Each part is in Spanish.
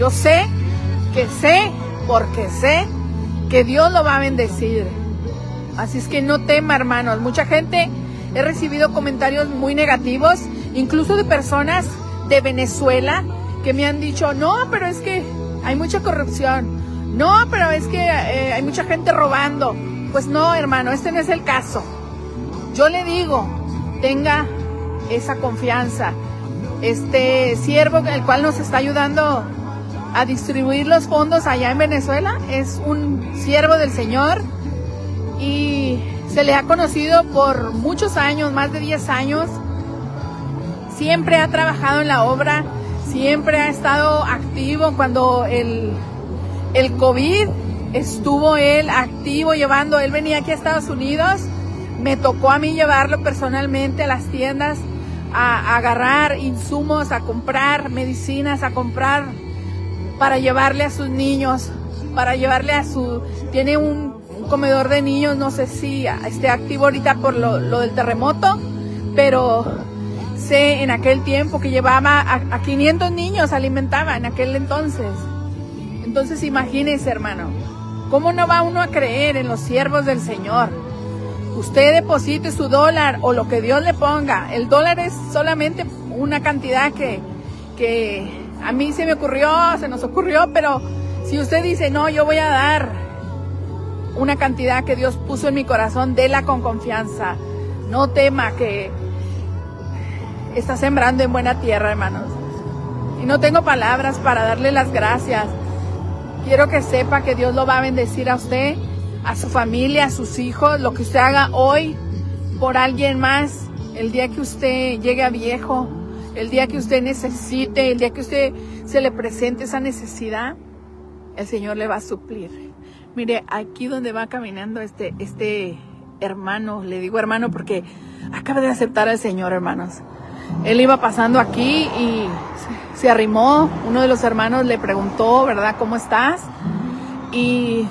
Yo sé, porque sé que Dios lo va a bendecir. Así es que no tema, hermanos. Mucha gente, he recibido comentarios muy negativos, incluso de personas de Venezuela que me han dicho, no, pero es que hay mucha corrupción, no, pero es que hay mucha gente robando. Pues no, hermano, este no es el caso. Yo le digo, tenga esa confianza. Este siervo, el cual nos está ayudando a distribuir los fondos allá en Venezuela, es un siervo del Señor y se le ha conocido por muchos años, más de 10 años. Siempre ha trabajado en la obra, siempre ha estado activo. Cuando el COVID estuvo él activo llevando, él venía aquí a Estados Unidos, me tocó a mí llevarlo personalmente a las tiendas, a agarrar insumos, a comprar medicinas, a comprar para llevarle a sus niños, para llevarle tiene un comedor de niños, no sé si esté activo ahorita por lo del terremoto, pero sé en aquel tiempo que llevaba a 500 niños, alimentaba en aquel entonces. Entonces imagínense, hermano, ¿cómo no va uno a creer en los siervos del Señor? Usted deposite su dólar o lo que Dios le ponga. El dólar es solamente una cantidad que a mí se nos ocurrió, pero si usted dice, no, yo voy a dar una cantidad que Dios puso en mi corazón, déla con confianza. No tema, que está sembrando en buena tierra, hermanos. Y no tengo palabras para darle las gracias. Quiero que sepa que Dios lo va a bendecir a usted, a su familia, a sus hijos. Lo que usted haga hoy por alguien más, el día que usted llegue a viejo, el día que usted necesite, el día que usted se le presente esa necesidad, el Señor le va a suplir. Mire, aquí donde va caminando este hermano, le digo hermano porque acaba de aceptar al Señor, hermanos. Él iba pasando aquí y se arrimó, uno de los hermanos le preguntó, ¿verdad? ¿Cómo estás? Y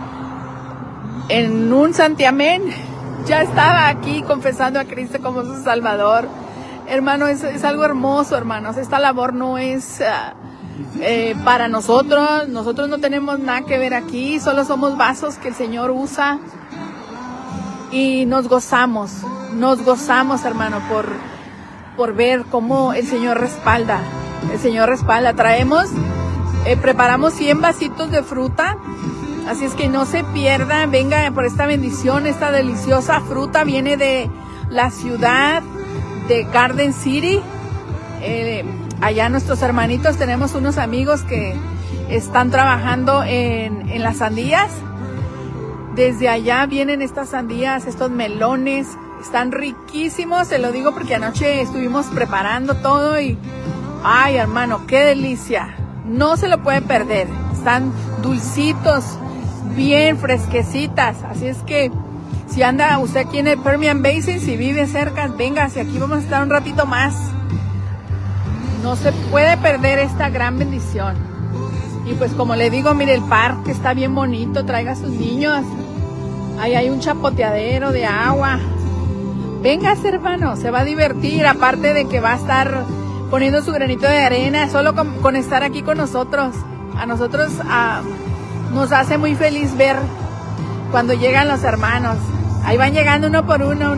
en un santiamén ya estaba aquí confesando a Cristo como su Salvador. Hermano, es algo hermoso, hermanos. Esta labor no es para nosotros. Nosotros no tenemos nada que ver aquí. Solo somos vasos que el Señor usa. Y nos gozamos, hermano, por ver cómo el Señor respalda. El Señor respalda. Preparamos 100 vasitos de fruta. Así es que no se pierda. Venga por esta bendición. Esta deliciosa fruta viene de la ciudad de Garden City. Allá nuestros hermanitos, tenemos unos amigos que están trabajando en las sandías. Desde allá vienen estas sandías, estos melones, están riquísimos, se lo digo porque anoche estuvimos preparando todo y ay, hermano, qué delicia, no se lo puede perder. Están dulcitos, bien fresquecitas, así es que si anda usted aquí en el Permian Basin, si vive cerca, véngase, aquí vamos a estar un ratito más. No se puede perder esta gran bendición. Y pues como le digo, mire, el parque está bien bonito, traiga a sus niños. Ahí hay un chapoteadero de agua. Véngase, hermano, se va a divertir, aparte de que va a estar poniendo su granito de arena, solo con estar aquí con nosotros. A nosotros nos hace muy feliz ver cuando llegan los hermanos. Ahí van llegando uno por uno.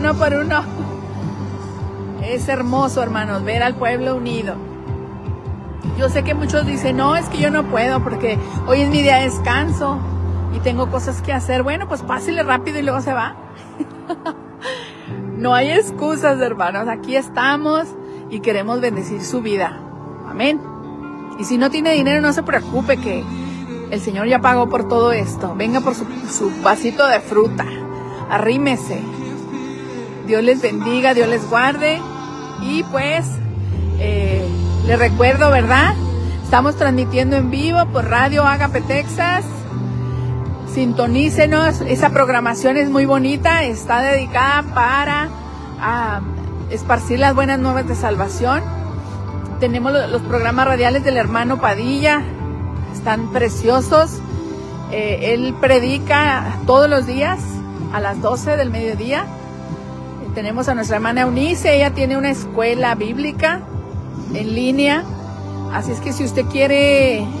Es hermoso, hermanos, ver al pueblo unido. Yo sé que muchos dicen, no, es que yo no puedo porque hoy es mi día de descanso y tengo cosas que hacer. Bueno, pues pásele rápido y luego se va. No hay excusas, hermanos. Aquí estamos y queremos bendecir su vida. Amén. Y si no tiene dinero, no se preocupe, que el Señor ya pagó por todo esto. Venga por su vasito de fruta. Arrímese. Dios les bendiga, Dios les guarde. Y pues, les recuerdo, ¿verdad? Estamos transmitiendo en vivo por Radio Agape Texas. Sintonícenos. Esa programación es muy bonita. Está dedicada para esparcir las buenas nuevas de salvación. Tenemos los programas radiales del hermano Padilla. Están preciosos. Él predica todos los días a las 12 del mediodía. Tenemos a nuestra hermana Eunice. Ella tiene una escuela bíblica en línea. Así es que si usted quiere